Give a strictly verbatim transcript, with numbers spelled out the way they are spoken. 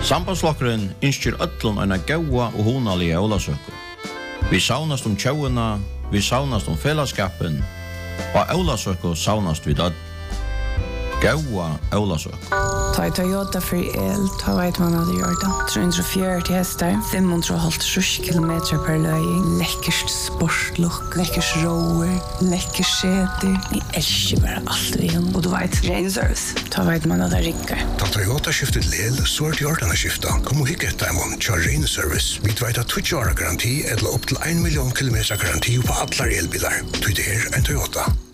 Sambandsflokkeren innskjer öllum eina gaua og hunalige ólasøku. Vi saunast om tjauina, vi saunast om fellesskapen, og ólasøku saunast vi dødd. Gaua ólasøku. Ta i Toyota for el, ta vet man hadde gjort det. tre hundre og fjøruti hester, fem hundre og halvtreds kilometer per løying, lekkerst sportlukk, lekkers roer, lekkers seter. Jeg elsker bare alt vi gjør. Og du vet, rain service, ta vet man hadde rikker. Ta Toyota skiftet lel, så er det gjort denne skiftet. Kom og hikke etter dem til rain service. Vi vet at tjueåra garanti, eller opp til en million kilometer garanti på alle elbiler. Du det er en Toyota.